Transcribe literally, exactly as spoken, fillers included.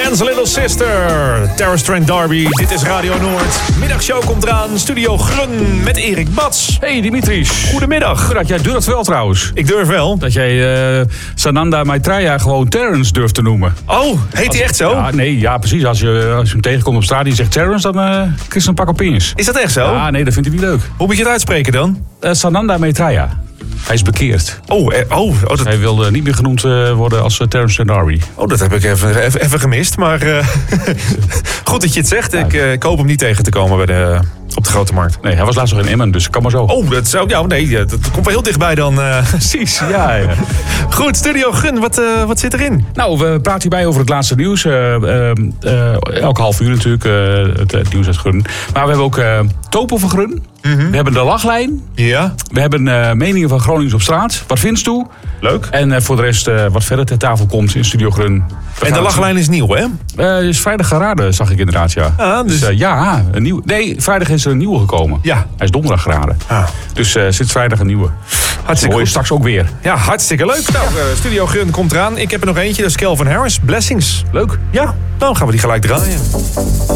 Dan's Little Sister, Terror Strand Derby. Dit is Radio Noord. Middagshow komt eraan. Studio Grun met Erik Bats. Hey Dimitris. Goedemiddag. Goedendag, jij durft wel trouwens. Ik durf wel. Dat jij uh, Sananda Maitreya gewoon Terrence durft te noemen. Oh, heet hij echt zo? Ja, nee, ja precies. Als je, als je hem tegenkomt op straat en je zegt Terrence, dan uh, krijg je een pak op penis. Is dat echt zo? Ja, nee, dat vindt hij niet leuk. Hoe moet je het uitspreken dan? Uh, Sananda Maitreya. Hij is bekeerd. Oh, eh, oh, oh dat... Hij wilde niet meer genoemd uh, worden als uh, Terrence Darby. Oh, dat heb ik even, even, even gemist. Maar uh, goed dat je het zegt. Ik, uh, ik hoop hem niet tegen te komen bij de, op de Grote Markt. Nee, hij was laatst nog in Emmen, dus kan maar zo. Oh, dat zou, ja, nee, dat, dat komt wel heel dichtbij dan. Uh. Precies, ja, ja. Goed, Studio Gun, wat, uh, wat zit erin? Nou, we praten hierbij over het laatste nieuws. Uh, uh, uh, elke half uur natuurlijk, uh, het, het nieuws uit Grun. Maar we hebben ook uh, Topo van Grun. Mm-hmm. We hebben de lachlijn. Ja. We hebben uh, meningen van Gronings op straat. Wat vindt u? Leuk. En uh, voor de rest uh, wat verder ter tafel komt in Studio Grun. We en de lachlijn is nieuw, hè? Uh, is vrijdag geraden, zag ik inderdaad, ja. Ah, dus... dus uh, ja, een nieuw. Nee, vrijdag is er een nieuwe gekomen. Ja. Hij is donderdag geraden. Ah. Dus uh, zit vrijdag een nieuwe. Hartstikke hoor je straks ook weer. Ja, hartstikke leuk. Nou, uh, Studio Grun komt eraan. Ik heb er nog eentje, dat is Calvin Harris. Blessings. Leuk. Ja, dan gaan we die gelijk draaien.